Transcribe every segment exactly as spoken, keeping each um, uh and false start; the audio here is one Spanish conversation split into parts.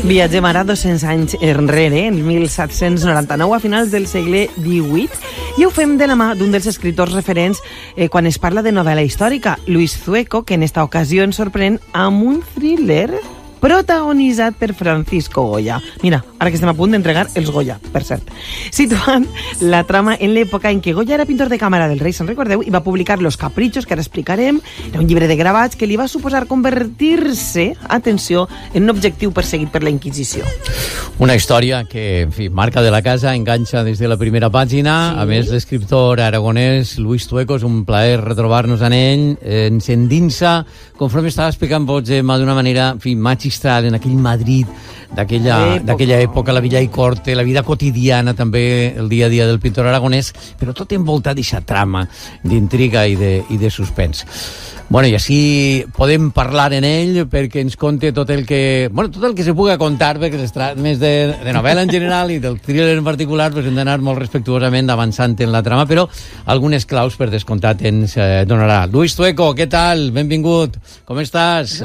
Viatgem ara dos-cents anys enrere, en mil set-cents noranta-nou, a finals del segle divuit, i ho fem de la mà d'un dels escriptors referents eh, quan es parla de novel·la històrica, Luis Zueco, que en esta ocasió ens sorprèn amb un thriller protagonitzat per Francisco Goya. Mira, ara que estem a punt d'entregar els Goya, per cert. Situant la trama en l'època en què Goya era pintor de càmera del rei, se'n recordeu, i va publicar Los Caprichos, que ara explicarem. Era un llibre de gravats que li va suposar convertir-se, atenció, en un objectiu perseguit per la Inquisició. Una història que, en fi, marca de la casa, enganxa des de la primera pàgina. Sí. A més, l'escriptor aragonès Luis Zueco, és un plaer retrobar-nos en ell. Ens endinsa, conforme estava explicant Gemma, d'una manera, en fi, magistral, en aquell Madrid d'aquella d'aquella època, la villa i corte, la vida quotidiana, també el dia a dia del pintor aragonès, però tot envoltat d'aquesta trama d'intriga i de, i de suspens. Bueno, i així podem parlar en ell perquè ens conte tot el que, bueno, tot el que se pugui contar, perquè es tracta més de, de novel·la en general i del thriller en particular, pues hem d'anar molt respectuosament avançant en la trama, però algunes claus, per descomptat, ens eh, donarà. Luis Zueco, què tal? Benvingut. Com estàs?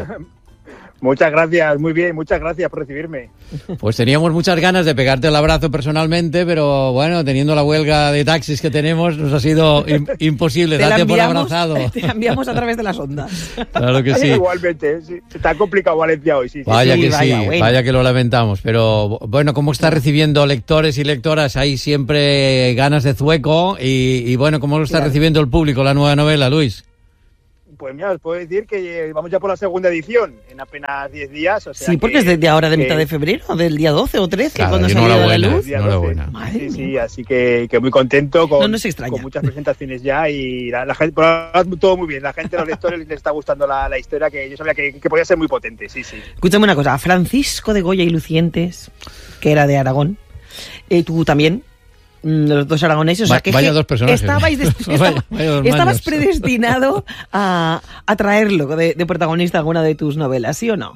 Muchas gracias, muy bien, muchas gracias por recibirme. Pues teníamos muchas ganas de pegarte el abrazo personalmente, pero bueno, teniendo la huelga de taxis que tenemos, nos ha sido im- imposible darte por abrazado. Te la enviamos a través de las ondas. Claro que sí. Igualmente, sí. Está complicado Valencia hoy, sí. Vaya sí, que vaya, sí, bueno. vaya que lo lamentamos. Pero bueno, ¿cómo está recibiendo lectores y lectoras? Hay siempre ganas de Zueco y, y bueno, ¿cómo lo está Claro. recibiendo el público la nueva novela, Luis? Pues mira, os puedo decir que vamos ya por la segunda edición, en apenas diez días. O sea Sí, porque que, es desde ahora de que, mitad de febrero, del día doce o trece, Claro, cuando y salió a la enhorabuena. luz. Enhorabuena. Madre Sí, sí, mía. así que, que muy contento con, No nos extraña. con muchas presentaciones ya y la, la gente, por ahora todo muy bien. La gente, los lectores les está gustando la, la historia, que yo sabía que, que podía ser muy potente, sí, sí. Escúchame una cosa, Francisco de Goya y Lucientes, que era de Aragón, eh, tú también, mm, los dos aragoneses, o sea Va- que vaya que dos personajes. estabais des- Vaya- estaba- vaya dos estabas maños. predestinado a, a traerlo de, de protagonista a alguna de tus novelas, ¿sí o no?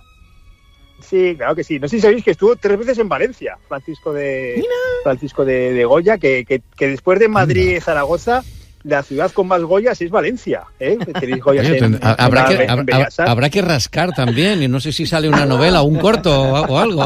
Sí, claro que sí. No sé si sabéis que estuvo tres veces en Valencia, Francisco de Mira. Francisco de, de Goya, que, que, que después de Madrid y Zaragoza, la ciudad con más Goyas es Valencia, ¿eh? Tenéis Goyas Oye, en, ten- habrá, en- que, en habrá, Bellas Artes. habrá que rascar también, y no sé si sale una novela, un corto o, o algo.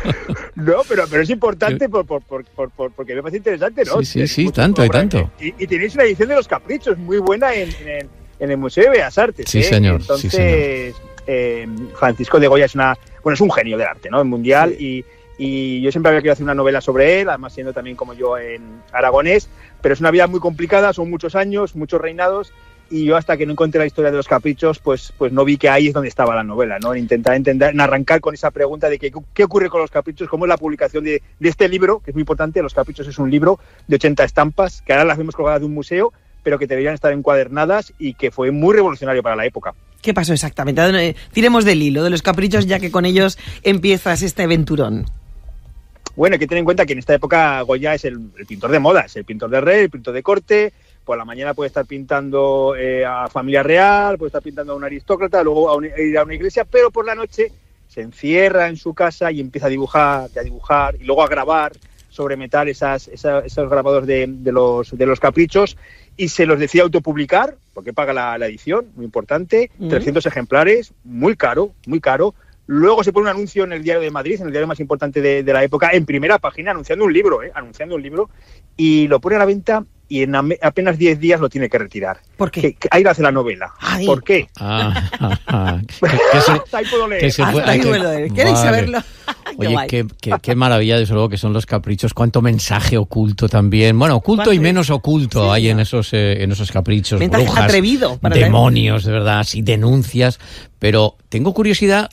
No, pero, pero es importante por, por, por, por, por- porque me parece interesante, ¿no? Sí, sí, Es sí, mucha tanto y obra. tanto. Y, y tenéis una edición de Los Caprichos muy buena en, en, el, en el Museo de Bellas Artes. Sí, ¿eh? señor, Entonces, sí, eh, Francisco de Goya es una, bueno, es un genio del arte, ¿no? Mundial, y, y yo siempre había querido hacer una novela sobre él, además siendo también como yo en aragonés, pero es una vida muy complicada, son muchos años, muchos reinados, y yo hasta que no encontré la historia de Los Caprichos, pues, pues no vi que ahí es donde estaba la novela, ¿no? En intentar entender, en arrancar con esa pregunta de que, qué ocurre con Los Caprichos, cómo es la publicación de, de este libro, que es muy importante. Los Caprichos es un libro de ochenta estampas, que ahora las vemos colgadas de un museo, pero que deberían estar encuadernadas y que fue muy revolucionario para la época. ¿Qué pasó exactamente? Eh, Tiremos del hilo de Los Caprichos, ya que con ellos empiezas este aventurón. Bueno, hay que tener en cuenta que en esta época Goya es el, el pintor de moda, es el pintor de rey, el pintor de corte. Por la mañana puede estar pintando eh, a familia real, puede estar pintando a un aristócrata, luego a un, ir a una iglesia, pero por la noche se encierra en su casa y empieza a dibujar, a dibujar y luego a grabar sobre metal esas, esas, esos grabados de, de, los, de los caprichos, y se los decía autopublicar, porque paga la, la edición, muy importante, mm. trescientos ejemplares, muy caro, muy caro. Luego se pone un anuncio en el Diario de Madrid, en el diario más importante de, de la época, en primera página, anunciando un libro, ¿eh? anunciando un libro, y lo pone a la venta y en apenas diez días lo tiene que retirar. ¿Por qué? Que, que ahí hace la novela. Ay. ¿Por qué? Ah, ah, ah. Que, que se, Hasta ahí puedo leer. que se fue- Hasta ahí que- puedo leer. ¿Queréis vale. saberlo? Qué Oye, guay. qué, qué, qué maravilla, desde luego, que son Los Caprichos. Cuánto mensaje oculto también. Bueno, oculto y ¿Cuánto? menos oculto Sí, hay en ¿no? esos, eh, en esos caprichos. Mensaje Brujas, atrevido, para demonios, de verdad, sí, denuncias. Pero tengo curiosidad,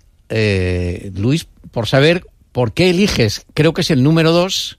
eh, Luis, por saber por qué eliges, creo que es el número dos,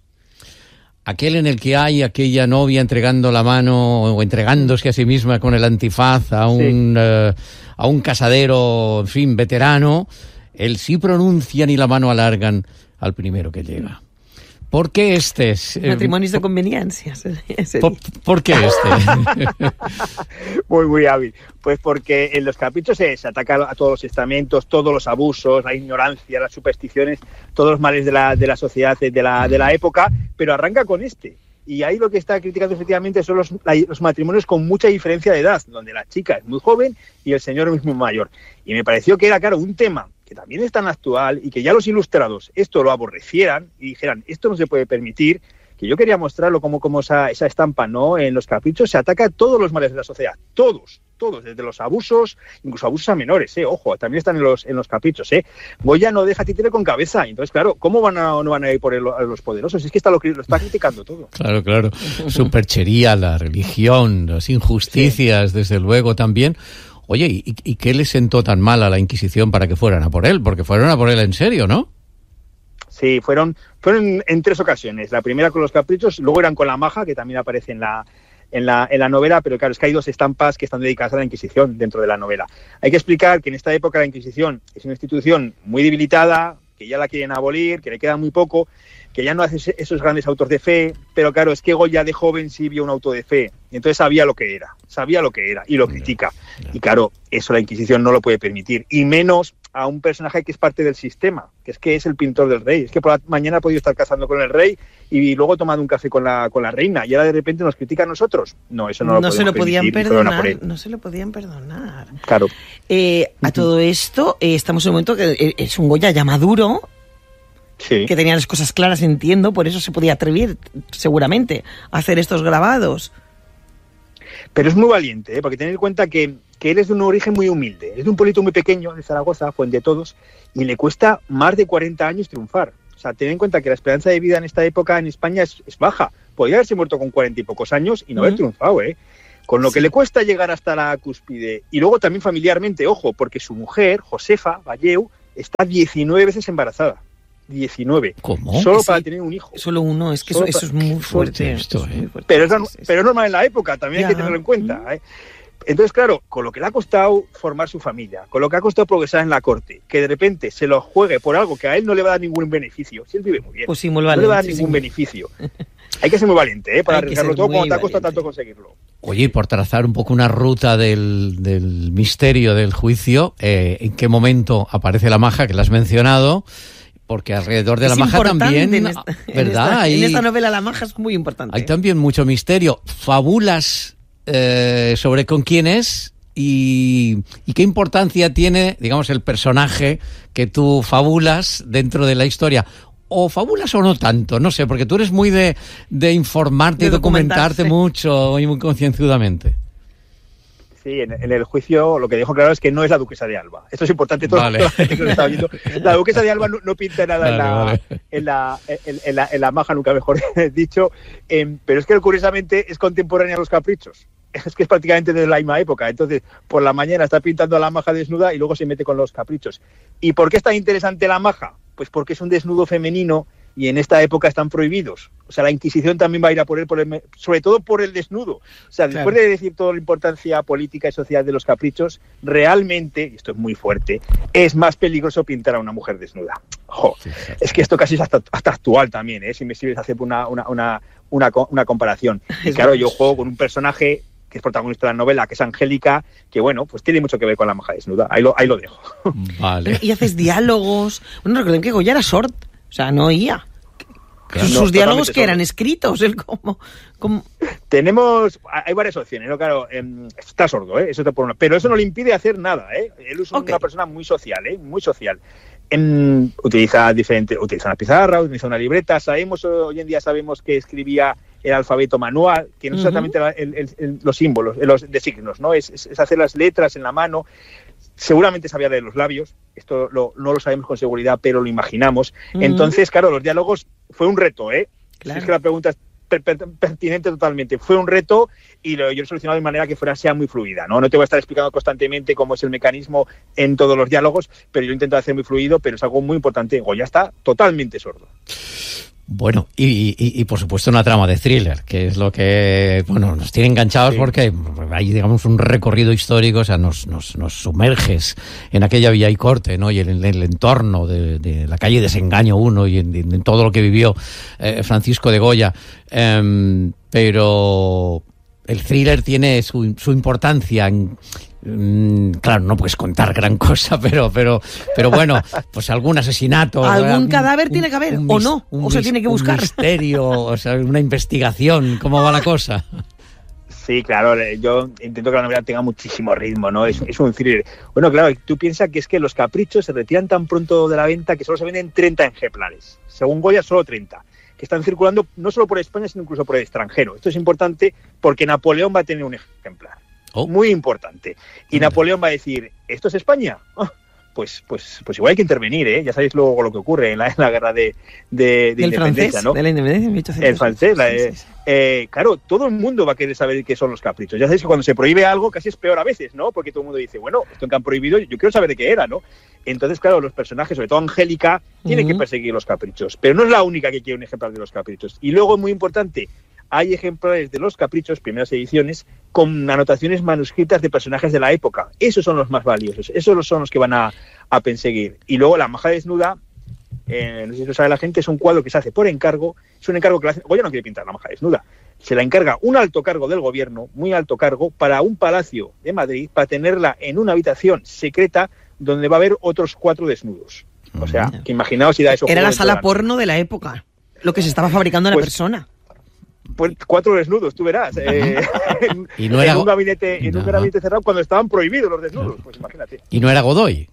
aquel en el que hay aquella novia entregando la mano o entregándose a sí misma con el antifaz a un, sí. uh, a un casadero, en fin, veterano. Él sí pronuncian y la mano alargan al primero que llega. ¿Por qué este? Es, eh, Matrimonios de conveniencias. ¿Por, ¿Por qué este? Muy, muy hábil. Pues porque en Los Caprichos se, se ataca a todos los estamentos, todos los abusos, la ignorancia, las supersticiones, todos los males de la, de la sociedad de la, de la época, pero arranca con este. Y ahí lo que está criticando efectivamente son los, los matrimonios con mucha diferencia de edad, donde la chica es muy joven y el señor es muy mayor. Y me pareció que era, claro, un tema que también es tan actual y que ya los ilustrados esto lo aborrecieran y dijeran, esto no se puede permitir, que yo quería mostrarlo como, como esa, esa estampa, ¿no? En los caprichos se ataca a todos los males de la sociedad, todos, todos, desde los abusos, incluso abusos a menores, ¿eh? Ojo, también están en los, en los caprichos, ¿eh? Goya no deja títere con cabeza, entonces, claro, ¿cómo van a, no van a ir por el, a los poderosos? Es que está lo, lo está criticando todo. Claro, claro, superchería, la religión, las injusticias, sí. Desde luego también. Oye, ¿y, ¿y qué le sentó tan mal a la Inquisición para que fueran a por él? Porque fueron a por él en serio, ¿no? Sí, fueron, fueron en tres ocasiones. La primera con los caprichos, luego eran con la maja, que también aparece en la, en la, en la novela, pero claro, es que hay dos estampas que están dedicadas a la Inquisición dentro de la novela. Hay que explicar que en esta época la Inquisición es una institución muy debilitada, que ya la quieren abolir, que le queda muy poco, que ya no hace esos grandes autos de fe, pero claro, es que Goya de joven sí vio un auto de fe, y entonces sabía lo que era, sabía lo que era, y lo critica. Y claro, eso la Inquisición no lo puede permitir, y menos a un personaje que es parte del sistema, que es que es el pintor del rey. Es que por la mañana ha podido estar cazando con el rey y luego tomando un café con la con la reina, y ahora de repente nos critica a nosotros. No, eso no lo no se lo podían permitir, perdonar, no se lo podían perdonar. Claro. Eh, a todo esto, eh, estamos en un momento que es un Goya ya maduro, sí, que tenía las cosas claras, entiendo, por eso se podía atrever, seguramente, a hacer estos grabados. Pero es muy valiente, ¿eh? Porque tened en cuenta que, que él es de un origen muy humilde, es de un pueblito muy pequeño, de Zaragoza, Fuendetodos, y le cuesta más de cuarenta años triunfar. O sea, tened en cuenta que la esperanza de vida en esta época en España es, es baja. Podría haberse muerto con cuarenta y pocos años y no uh-huh. haber triunfado, ¿eh? Con lo sí. que le cuesta llegar hasta la cúspide. Y luego también familiarmente, ojo, porque su mujer, Josefa Valleu, está diecinueve veces embarazada. diecinueve. ¿Cómo? Solo sí, para tener un hijo. Solo uno, es que eso, eso es muy fuerte. Esto, ¿eh? Pero es, pero es normal en la época, también ya. Hay que tenerlo en cuenta. ¿eh? Entonces, claro, con lo que le ha costado formar su familia, con lo que ha costado progresar en la corte, que de repente se lo juegue por algo que a él no le va a dar ningún beneficio, si él vive muy bien, pues sí, muy valiente, no le va a dar sí, ningún sí. beneficio. Hay que ser muy valiente, ¿eh? Para arriesgarlo todo cuando te ha costado tanto conseguirlo. Oye, y por trazar un poco una ruta del, del misterio del juicio, eh, ¿en qué momento aparece la maja, que la has mencionado? Porque alrededor de es la maja también, en esta, ¿verdad? En esta, hay, en esta novela la maja es muy importante. Hay también mucho misterio, fabulas eh, sobre con quién es y, y qué importancia tiene, digamos, el personaje que tú fabulas dentro de la historia. O fabulas o no tanto, no sé, porque tú eres muy de, de informarte de y documentarte mucho y muy concienzudamente. Sí, en, en el juicio lo que dijo claro es que no es la duquesa de Alba. Esto es importante, todo vale. Toda la gente que lo está viendo. La duquesa de Alba no, no pinta nada vale, en, la, vale. en, la, en, en, la, en la maja, nunca mejor dicho, eh, pero es que curiosamente es contemporánea a los caprichos. Es que es prácticamente de la misma época. Entonces, por la mañana está pintando a la maja desnuda y luego se mete con los caprichos. ¿Y por qué es tan interesante la maja? Pues porque es un desnudo femenino y en esta época están prohibidos. O sea, la Inquisición también va a ir a por él, por el, sobre todo por el desnudo. O sea, después claro. de decir toda la importancia política y social de los caprichos, realmente, y esto es muy fuerte, es más peligroso pintar a una mujer desnuda. Jo, sí, sí, sí. Es que esto casi es hasta, hasta actual también, ¿eh? Si me sirves hacer una, una, una, una, una comparación. Y claro, yo juego con un personaje que es protagonista de la novela, que es Angélica, que bueno, pues tiene mucho que ver con la maja desnuda. Ahí lo, ahí lo dejo. Vale. Y haces diálogos. Bueno, recuerden que Goya era sordo, o sea, no oía. Claro, sus, no, sus diálogos que eran escritos, él como, como... Tenemos, hay varias opciones, ¿no? Claro, eh, está sordo, ¿eh? Eso te pone una, pero eso no le impide hacer nada, ¿eh? Él es okay. una persona muy social, ¿eh? Muy social. En, utiliza diferentes, utiliza una pizarra, utiliza una libreta. Sabemos, hoy en día sabemos que escribía el alfabeto manual, que no es exactamente uh-huh. el, el, el, los símbolos, los de signos, ¿no? Es, es, es hacer las letras en la mano. Seguramente sabía de los labios, esto lo, no lo sabemos con seguridad, pero lo imaginamos. Uh-huh. Entonces, claro, los diálogos fue un reto, ¿eh? Claro. Si es que la pregunta es per, per, pertinente totalmente. Fue un reto y lo, yo lo he solucionado de manera que fuera sea muy fluida, ¿no? No te voy a estar explicando constantemente cómo es el mecanismo en todos los diálogos, pero yo intento hacer muy fluido, pero es algo muy importante. Goya está totalmente sordo. Bueno, y, y, y por supuesto una trama de thriller, que es lo que, bueno, nos tiene enganchados sí. porque hay, digamos, un recorrido histórico, o sea, nos, nos, nos sumerges en aquella villa y corte, ¿no? Y en el, el entorno de, de la calle Desengaño uno y en, en todo lo que vivió eh, Francisco de Goya. Eh, pero el thriller tiene su, su importancia en... Claro, no puedes contar gran cosa, pero pero pero bueno, pues algún asesinato, algún un, cadáver un, tiene que haber, un, o no, un, o se tiene que buscar. Un misterio, o sea, una investigación, ¿cómo va la cosa? Sí, claro, yo intento que la novela tenga muchísimo ritmo, ¿no? Es, es un thriller. Bueno, claro, tú piensas que es que Los Caprichos se retiran tan pronto de la venta que solo se venden treinta ejemplares. Según Goya, solo treinta. Que están circulando no solo por España, sino incluso por el extranjero. Esto es importante porque Napoleón va a tener un ejemplar. Oh. Muy importante. Y mm. Napoleón va a decir, ¿esto es España? Oh, pues, pues, pues igual hay que intervenir, ¿eh? Ya sabéis luego lo que ocurre en la, en la guerra de, de, de independencia, francés, ¿no? De la independencia en mil ochocientos. El francés, la, eh, eh, claro, todo el mundo va a querer saber qué son los caprichos. Ya sabéis que cuando se prohíbe algo casi es peor a veces, ¿no? Porque todo el mundo dice, bueno, esto que han prohibido, yo quiero saber de qué era, ¿no? Entonces, claro, los personajes, sobre todo Angélica, tienen uh-huh. que perseguir los caprichos. Pero no es la única que quiere un ejemplar de los caprichos. Y luego, muy importante, hay ejemplares de los caprichos, primeras ediciones, con anotaciones manuscritas de personajes de la época. Esos son los más valiosos, esos son los que van a, a perseguir. Y luego La maja desnuda, eh, no sé si lo sabe la gente, es un cuadro que se hace por encargo, es un encargo que la hace, Goya no quiere pintar La maja desnuda, se la encarga un alto cargo del gobierno, muy alto cargo, para un palacio de Madrid, para tenerla en una habitación secreta donde va a haber otros cuatro desnudos. O sea, que imaginaos si da eso. Era la sala porno de la época, lo que se estaba fabricando en pues, la persona. Pues cuatro desnudos, tú verás. Eh, en, y no era en un gabinete, en no. un gabinete cerrado cuando estaban prohibidos los desnudos, pues imagínate. Y no era Godoy.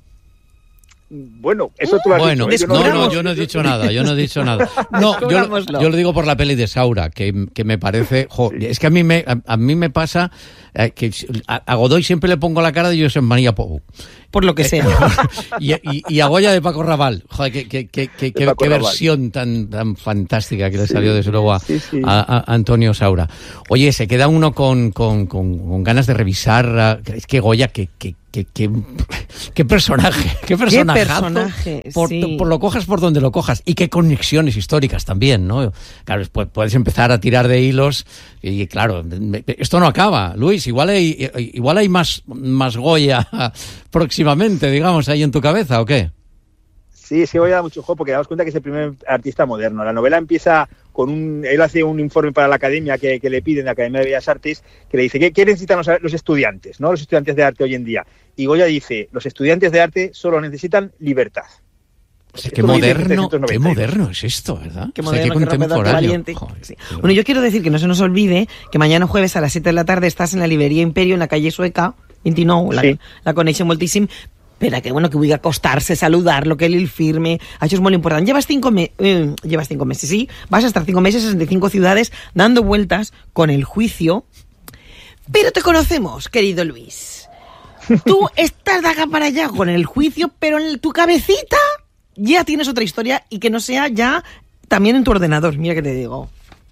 Bueno, eso tú lo has bueno, dicho. ¿eh? Yo no, no, no, yo no he dicho nada, yo no he dicho nada. No, yo, yo lo digo por la peli de Saura, que, que me parece... Jo, sí. Es que a mí me, a, a mí me pasa eh, que a, a Godoy siempre le pongo la cara de Josep María Pou. Por lo que sea. y, y, y a Goya de Paco Raval. Joder, qué, qué, qué, qué, qué, qué versión tan, tan fantástica que le sí, salió desde luego a, sí, sí. a, a Antonio Saura. Oye, se queda uno con, con, con, con ganas de revisar. Es que Goya, que... que Qué, qué, qué personaje, qué personaje, qué personaje por, sí. por lo cojas por donde lo cojas, y qué conexiones históricas también, ¿no? Claro, puedes empezar a tirar de hilos y claro, esto no acaba, Luis, igual hay, igual hay más, más Goya próximamente, digamos, ahí en tu cabeza, ¿o qué? Sí, sí, Goya da mucho juego porque damos cuenta que es el primer artista moderno. La novela empieza con un... Él hace un informe para la academia que, que le piden, la Academia de Bellas Artes, que le dice, ¿qué, qué necesitan los, los estudiantes, no los estudiantes de arte hoy en día? Y Goya dice, los estudiantes de arte solo necesitan libertad. O sea, qué moderno, qué moderno es esto, ¿verdad? Qué moderno, o sea, qué contemporáneo. Joder, sí. Bueno, yo quiero decir que no se nos olvide que mañana jueves a las siete de la tarde estás en la librería Imperio, en la calle Sueca, veintinueve, la, sí. la connexió moltíssim. Espera, que bueno, que voy a acostarse, saludarlo, que él firme. Això es muy importante. Llevas cinco, me eh, llevas cinco meses, sí. Vas a estar cinco meses, sesenta y cinco ciudades, dando vueltas con el juicio. Pero te conocemos, querido Luis. Tú estás de acá para allá con el juicio, pero en tu cabecita ya tienes otra historia y que no sea ya también en tu ordenador. Mira que te digo.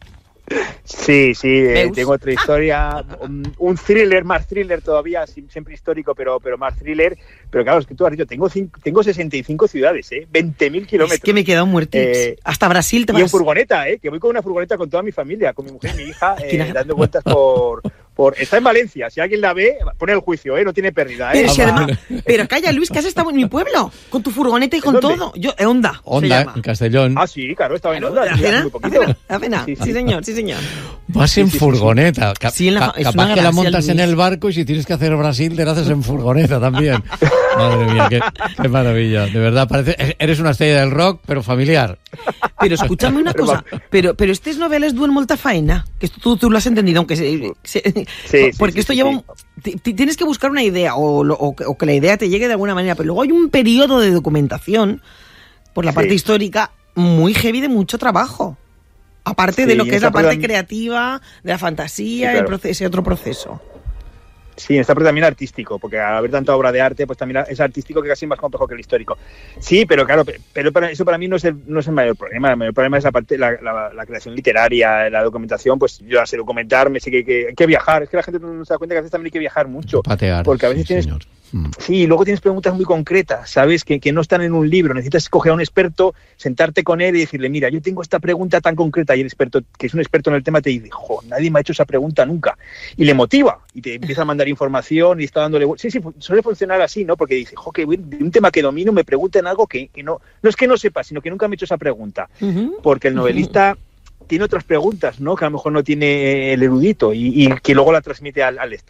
Sí, sí, eh, tengo otra historia, un, un thriller, más thriller todavía, siempre histórico, pero, pero más thriller. Pero claro, es que tú has dicho, tengo, cinco, tengo sesenta y cinco ciudades, ¿eh? veinte mil kilómetros. Es que me he quedado muerto. Eh, Hasta Brasil te vas. Y en furgoneta, ¿eh? Que voy con una furgoneta con toda mi familia, con mi mujer y mi hija, eh, dando vueltas por... Por, está en Valencia, si alguien la ve, pone el juicio, ¿eh? No tiene pérdida, ¿eh? Pero, si además, pero calla, Luis, que has estado en mi pueblo, con tu furgoneta y con ¿Dónde? todo. Yo, eh, Onda, Onda, en Castellón. Ah, sí, claro, estaba en Onda. ¿La cena? Muy poquito. ¿La cena? Sí, sí. sí, señor, sí, señor. Vas en sí, sí, furgoneta. Sí, sí. Sí, en la, Ca capaz que la montas Luis. En el barco y si tienes que hacer Brasil, te la haces en furgoneta también. Madre mía, qué, qué maravilla. De verdad, parece, eres una estrella del rock, pero familiar. Pero escúchame una cosa, pero, pero estes novel·les duen molta faena, que esto tú, tú lo has entendido, aunque se, se, sí, porque sí, esto sí, lleva sí. un, tienes que buscar una idea o, o, o que la idea te llegue de alguna manera, pero luego hay un periodo de documentación por la parte sí. histórica muy heavy, de mucho trabajo, aparte sí, de lo que es la parte creativa, de la fantasía, sí, claro. el proceso, ese otro proceso. Sí, en esta parte también artístico, porque al haber tanta obra de arte, pues también es artístico, que casi es más complejo que el histórico. Sí, pero claro, pero para, eso para mí no es, el, no es el mayor problema. El mayor problema es la parte, la, la, la creación literaria, la documentación. Pues yo ya sé documentarme, sé que hay que, que viajar. Es que la gente no se da cuenta que a veces también hay que viajar mucho. Patear, porque a veces sí, tienes... Señor. Sí, y luego tienes preguntas muy concretas, ¿sabes? Que, que no están en un libro. Necesitas escoger a un experto, sentarte con él y decirle, mira, yo tengo esta pregunta tan concreta, y el experto, que es un experto en el tema, te dice, jo, nadie me ha hecho esa pregunta nunca. Y le motiva, y te empieza a mandar información y está dándole... Sí, sí, suele funcionar así, ¿no? Porque dice, jo, que de un tema que domino me preguntan algo que, que no... No es que no sepa, sino que nunca me he hecho esa pregunta. Uh-huh. Porque el novelista... Uh-huh. tiene otras preguntas, ¿no? Que a lo mejor no tiene el erudito y, y que luego la transmite al, al lector.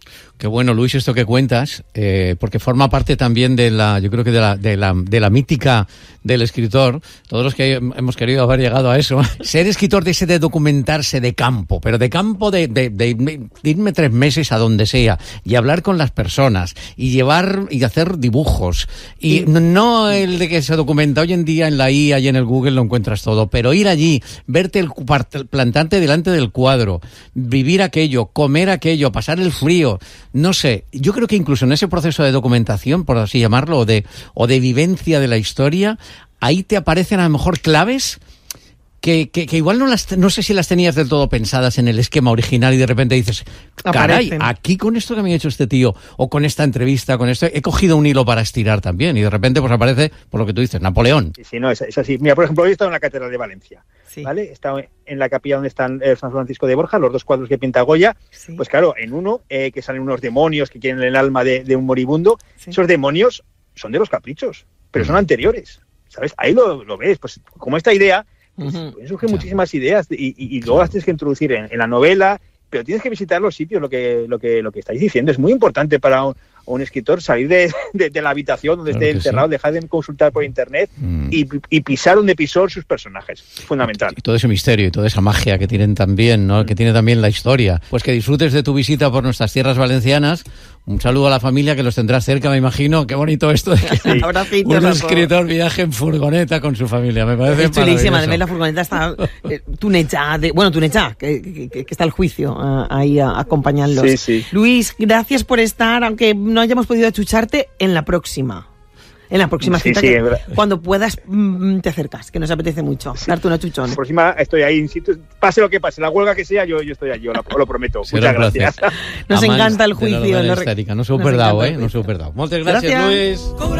Qué bueno, Luis, esto que cuentas, eh, porque forma parte también de la, yo creo que de la, de la, de la mítica del escritor. Todos los que hemos querido haber llegado a eso. Ser escritor de ese de documentarse de campo, pero de campo de, de, de, de irme tres meses a donde sea y hablar con las personas y llevar y hacer dibujos. Y no, no el de que se documenta hoy en día en la I A y en el Google lo encuentras todo, pero ir allí, verte el plantante delante del cuadro, vivir aquello, comer aquello, pasar el frío. No sé, yo creo que incluso en ese proceso de documentación, por así llamarlo, o de, o de vivencia de la historia, ahí te aparecen a lo mejor claves que, que, que igual no las, no sé si las tenías del todo pensadas en el esquema original y de repente dices, caray, Aparecen. aquí con esto que me ha hecho este tío, o con esta entrevista, con esto, he cogido un hilo para estirar también, y de repente pues aparece, por lo que tú dices, Napoleón. Sí, sí, no, es, es así. Mira, por ejemplo, hoy he estado en la Catedral de Valencia, Sí. ¿vale? He estado en la capilla donde están eh, San Francisco de Borja, los dos cuadros que pinta Goya. Sí. Pues claro, en uno, eh, que salen unos demonios que quieren el alma de, de un moribundo, Sí. esos demonios son de los caprichos, pero son anteriores, ¿sabes? Ahí lo, lo ves, pues como esta idea, pues, Ujú. pueden surgir Ya. muchísimas ideas y, y, y luego las tienes que introducir en, en la novela, pero tienes que visitar los sitios, lo que, lo que, lo que estáis diciendo. Es muy importante para un, un escritor salir de, de, de la habitación donde Claro esté que encerrado, sí. dejar de consultar por internet Mm. y, y pisar donde pisó sus personajes. Fundamental. Y todo ese misterio y toda esa magia que tienen también, ¿no? Que tiene también la historia. Pues que disfrutes de tu visita por nuestras tierras valencianas. Un saludo a la familia que los tendrás cerca, me imagino. Qué bonito esto de que Sí. Abracitos un a todos. escritor viaje en furgoneta con su familia. Me parece Es chulísima, además la maravilloso. furgoneta está eh, tunechada, de, bueno, tunechada, que, que, que está el juicio uh, ahí uh, acompañándolos. Sí, sí. Luis, gracias por estar, aunque no hayamos podido achucharte, en la próxima. En la próxima Sí, cita, sí, que es verdad. cuando puedas mm, te acercas, que nos apetece mucho, darte un achuchón. La próxima estoy ahí in situ. Pase lo que pase, la huelga que sea, yo, yo estoy allí, os lo, os lo prometo. Serà Muchas un placer. gracias. Nos Amants encanta el de la juicio. novela nos re- històrica. No s'ho nos perdeu, encanta el eh? No juicio. s'ho perdeu. Moltes gràcies, Gràcies. Luis.